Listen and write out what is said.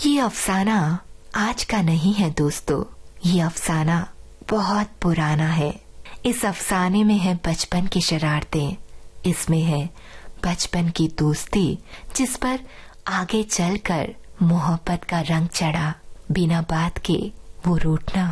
ये अफसाना आज का नहीं है दोस्तों, ये अफसाना बहुत पुराना है। इस अफसाने में है बचपन की शरारतें, इसमें है बचपन की दोस्ती, जिस पर आगे चलकर मोहब्बत का रंग चढ़ा। बिना बात के वो रूठना